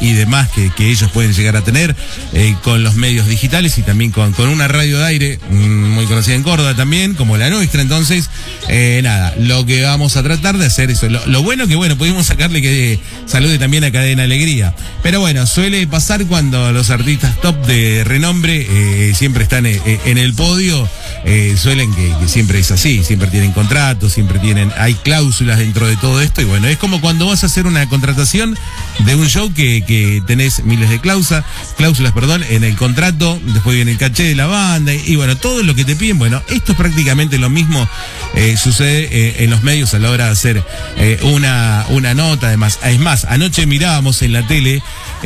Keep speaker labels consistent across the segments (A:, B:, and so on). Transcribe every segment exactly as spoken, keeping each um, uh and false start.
A: y demás que, que ellos pueden llegar a tener eh, con los medios digitales y también con, con una radio de aire mmm, muy conocida en Córdoba también, como la nuestra. Entonces, eh, nada, lo que vamos a tratar de hacer eso. Lo, lo bueno que, bueno, pudimos sacarle que salude también a Cadena Alegría. Pero bueno, suele pasar cuando los artistas top de renombre eh, siempre están eh, en el podio, eh, suelen que, que siempre es así, siempre tienen contratos, siempre tienen, hay cláusulas dentro de todo esto, y bueno, es como cuando vas a hacer una contratación de un show que, que tenés miles de cláusulas, cláusulas, perdón, en el contrato, después viene el caché de la banda, y, y bueno, todo lo que te piden, bueno, esto es prácticamente lo mismo, eh, sucede eh, en los medios a la hora de hacer eh, una, una nota, además, es más, anoche mirábamos en la tele,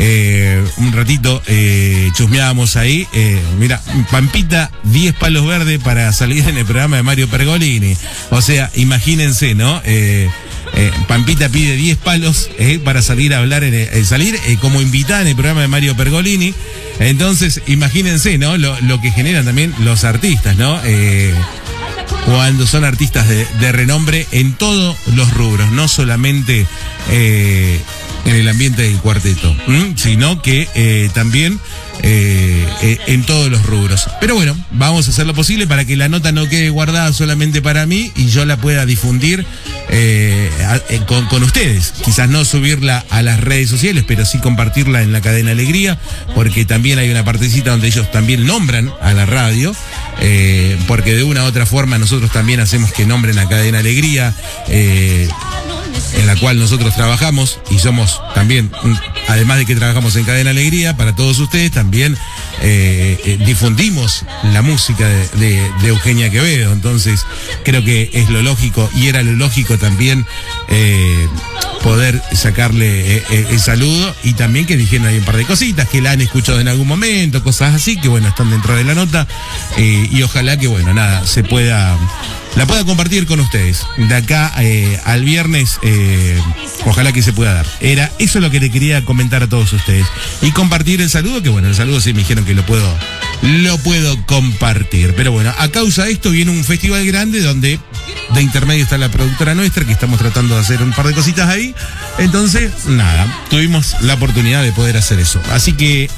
A: eh, un ratito, eh, chusmeábamos ahí, eh, mira, Pampita, diez palos verdes para salir en el programa de Mario Pergolini, o sea, imagínense, ¿no? Eh, Eh, Pampita pide diez palos eh, para salir a hablar, en, eh, salir eh, como invitada en el programa de Mario Pergolini. Entonces, imagínense, ¿no? Lo, lo que generan también los artistas, ¿no? Eh, cuando son artistas de, de renombre en todos los rubros, no solamente eh, en el ambiente del cuarteto, ¿m? Sino que eh, también eh, eh, en todos los rubros. Pero bueno, vamos a hacer lo posible para que la nota no quede guardada solamente para mí y yo la pueda difundir eh, a, eh, con, con ustedes. Quizás no subirla a las redes sociales, pero sí compartirla en la Cadena Alegría, porque también hay una partecita donde ellos también nombran a la radio, eh, porque de una u otra forma nosotros también hacemos que nombren a Cadena Alegría, eh, en la cual nosotros trabajamos y somos también, además de que trabajamos en Cadena Alegría, para todos ustedes también eh, eh, difundimos la música de, de, de Eugenia Quevedo. Entonces creo que es lo lógico y era lo lógico también eh, poder sacarle eh, eh, el saludo y también que dijeron ahí un par de cositas que la han escuchado en algún momento, cosas así que bueno, están dentro de la nota eh, y ojalá que bueno, nada, se pueda... la pueda compartir con ustedes. De acá eh, al viernes, eh, ojalá que se pueda dar. Era eso lo que le quería comentar a todos ustedes. Y compartir el saludo, que bueno, el saludo sí me dijeron que lo puedo, lo puedo compartir. Pero bueno, a causa de esto viene un festival grande donde de intermedio está la productora nuestra, que estamos tratando de hacer un par de cositas ahí. Entonces, nada, tuvimos la oportunidad de poder hacer eso. Así que